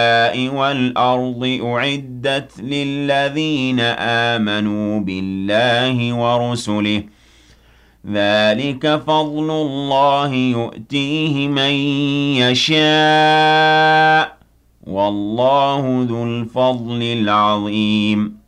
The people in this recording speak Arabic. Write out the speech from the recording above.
وَالْأَرْضِ أُعِدَّتْ لِلَّذِينَ آمَنُوا بِاللَّهِ وَرُسُلِهِ ۚ ذَٰلِكَ فَضْلُ اللَّهِ يُؤْتِيهِ مَن يَشَاءُ ۚ وَاللَّهُ ذُو الْفَضْلِ الْعَظِيمِ